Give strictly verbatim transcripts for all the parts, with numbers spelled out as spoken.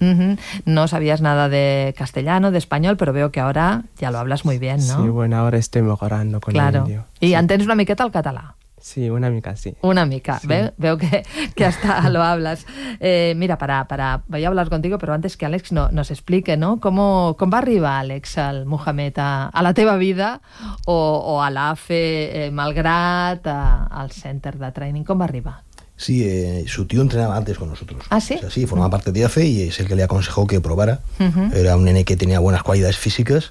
Uh-huh. No sabías nada de castellano, de español, pero veo que ahora ya lo hablas muy bien, ¿no? Sí, bueno, ahora estoy mejorando con claro. el indio. I sí. entens una miqueta el català? Sí, una mica, sí. Una mica, sí. Ve, veo que, que hasta lo hablas. Eh, mira, para, para, voy a hablar contigo, pero antes que Àlex no, nos explique, ¿no? Com, com va arribar, Àlex, al Mohamed a, a la teva vida o, o a l'A F E, eh, Malgrat, a, al Center de Training, com va arribar? Sí, eh, su tío entrenaba antes con nosotros. ¿Ah, sí? O sea, sí, formaba parte de I A F E y es el que le aconsejó que probara. Uh-huh. Era un nene que tenía buenas cualidades físicas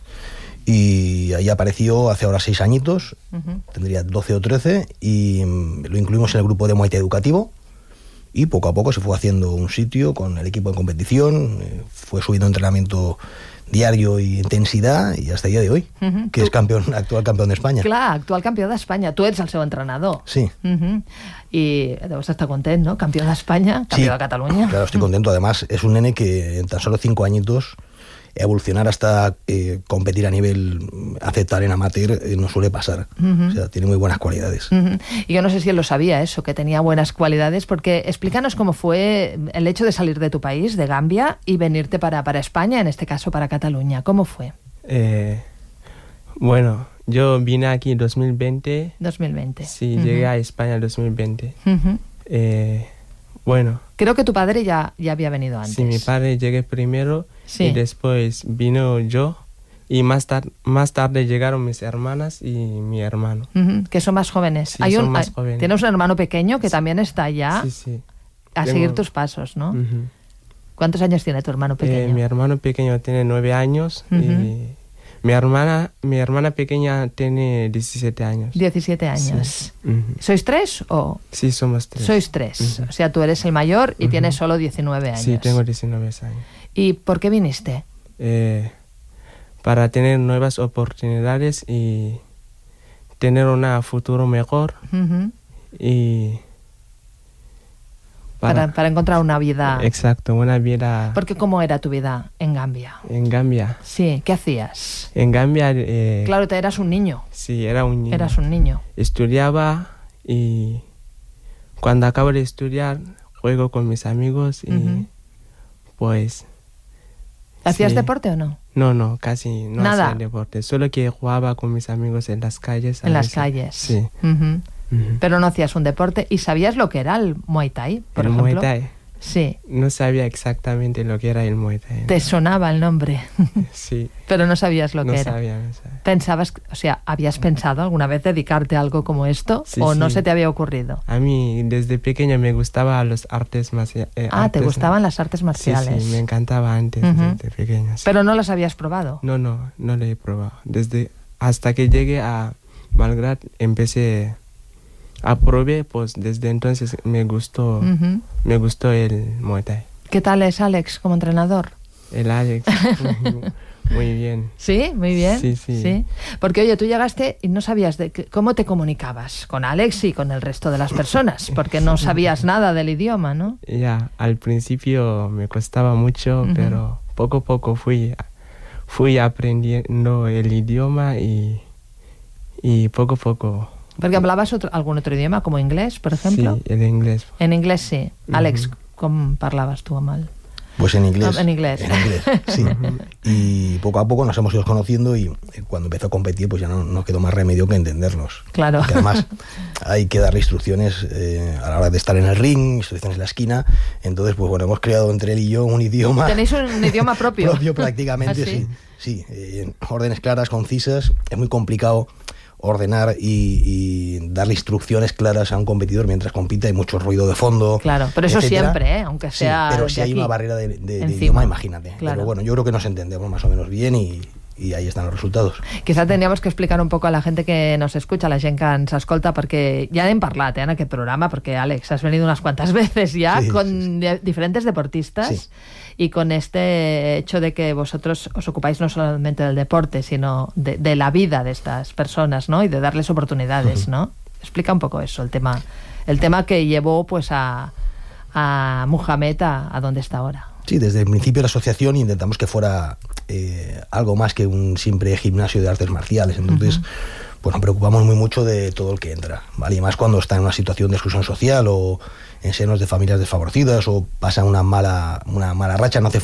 y ahí apareció hace ahora seis añitos, uh-huh. tendría doce o trece, y lo incluimos en el grupo de Muay Thai educativo y poco a poco se fue haciendo un sitio con el equipo en competición, eh, fue subiendo entrenamiento diario y intensidad y hasta el día de hoy, uh-huh. que tu... es campeón, actual campeón de España. Clar, actual campió d'Espanya. Tu ets el seu entrenador. Sí. Uh-huh. I deus estar content, ¿no? Campió d'Espanya, campió sí, de Cataluña. Claro, estoy contento. Además, es un nene que en tan solo cinco añitos evolucionar hasta eh, competir a nivel aceptar en amateur eh, no suele pasar. Uh-huh. O sea, tiene muy buenas cualidades. Uh-huh. Y yo no sé si él lo sabía eso, que tenía buenas cualidades, porque explícanos cómo fue el hecho de salir de tu país, de Gambia, y venirte para, para España, en este caso para Cataluña. ¿Cómo fue? Eh, bueno, yo vine aquí en dos mil veinte. dos mil veinte. Sí, uh-huh. llegué a España en dos mil veinte. Uh-huh. Eh, bueno. Creo que tu padre ya, ya había venido antes. Sí, mi padre llegué primero. Sí. Y después vino yo y más, tar más tarde llegaron mis hermanas y mi hermano. Uh-huh, que son más jóvenes. Sí, hay son un, más hay, jóvenes. Tienes un hermano pequeño que sí. también está allá sí, sí. a Tengo... seguir tus pasos, ¿no? Uh-huh. ¿Cuántos años tiene tu hermano pequeño? Eh, mi hermano pequeño tiene nueve años uh-huh. y mi hermana, mi hermana pequeña tiene diecisiete años. diecisiete años. Sí. Uh-huh. ¿Sois tres o...? Sí, somos tres. Sois tres. Uh-huh. O sea, tú eres el mayor y uh-huh. tienes solo diecinueve años. Sí, tengo diecinueve años. ¿Y por qué viniste? Eh, para tener nuevas oportunidades y tener un futuro mejor uh-huh. y para, para, para encontrar una vida. Exacto, una vida. Porque ¿cómo era tu vida en Gambia? En Gambia. Sí, ¿qué hacías? En Gambia. Eh, claro, te eras un niño. Sí, era un niño. Eras un niño. Estudiaba y cuando acabo de estudiar juego con mis amigos y uh-huh. pues. ¿Hacías sí. deporte o no? No, no, casi no Nada. hacía deporte. Solo que jugaba con mis amigos en las calles. En las veces. calles. Sí. Uh-huh. Uh-huh. Pero no hacías un deporte. ¿Y sabías lo que era el Muay Thai, por el ejemplo? Muay Thai. Sí. No sabía exactamente lo que era el Muay Thai. Te sonaba el nombre. Sí. Pero no sabías lo no que era. Sabía, no sabía. ¿Pensabas, o sea, habías pensado alguna vez dedicarte a algo como esto? Sí, ¿O sí. no se te había ocurrido? A mí, desde pequeño, me gustaban las artes marciales. Eh, ah, artes, ¿te gustaban las artes marciales? Sí, sí, me encantaba antes, uh-huh. desde pequeño. Sí. ¿Pero no las habías probado? No, no, no lo he probado. Desde, hasta que llegué a Malgrat, empecé... Aprobé, pues desde entonces me gustó, uh-huh. me gustó el Muay Thai. ¿Qué tal es Àlex como entrenador? El Àlex, muy bien. ¿Sí? Muy bien. Sí, sí, sí. Porque, oye, tú llegaste y no sabías de que, cómo te comunicabas con Àlex y con el resto de las personas, porque no sabías nada del idioma, ¿no? Ya, al principio me costaba mucho, uh-huh. pero poco a poco fui, fui aprendiendo el idioma y, y poco a poco... Porque hablabas otro, algún otro idioma, como inglés, por ejemplo. Sí, el inglés. En inglés sí. Àlex, uh-huh. ¿cómo parlabas tú mal? Pues en inglés. No, en inglés. En inglés, sí. Uh-huh. Y poco a poco nos hemos ido conociendo y cuando empezó a competir pues ya no nos quedó más remedio que entendernos. Claro. Porque además hay que darle instrucciones eh, a la hora de estar en el ring, instrucciones en la esquina. Entonces, pues bueno, hemos creado entre él y yo un idioma... ¿Tenéis un idioma propio? propio prácticamente, ¿Ah, sí? Sí, sí eh, órdenes claras, concisas. Es muy complicado ordenar y, y darle instrucciones claras a un competidor mientras compite. Hay mucho ruido de fondo. Claro, pero eso etcétera. Siempre, ¿eh? Aunque sea. Sí, pero si hay aquí, una barrera de, de, de idioma, imagínate. Claro. Pero bueno, yo creo que nos entendemos más o menos bien y, y ahí están los resultados. Quizá tendríamos que explicar un poco a la gente que nos escucha, a la gent que ens escolta, perquè ja hem parlat eh, en aquest programa, perquè Àlex, has venido unas cuantas veces ya sí, con sí, sí. diferentes deportistas. Sí. Y con este hecho de que vosotros os ocupáis no solamente del deporte, sino de, de la vida de estas personas, ¿no? Y de darles oportunidades, ¿no? Explica un poco eso, el tema, el tema que llevó pues a, a Mohamed a, a donde está ahora. Sí, desde el principio de la asociación intentamos que fuera eh, algo más que un simple gimnasio de artes marciales. Entonces, uh-huh. pues nos preocupamos muy mucho de todo el que entra, ¿vale? Y más cuando está en una situación de exclusión social o en senos de familias desfavorecidas o pasa una mala, una mala racha. No hace falta